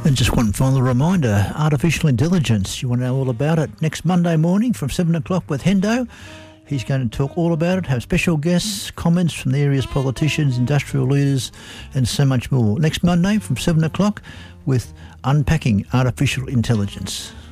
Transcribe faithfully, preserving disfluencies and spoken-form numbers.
And just one final reminder, artificial intelligence. You want to know all about it next Monday morning from seven o'clock with Hendo. He's going to talk all about it, have special guests, comments from the area's politicians, industrial leaders and so much more. Next Monday from seven o'clock with Unpacking Artificial Intelligence.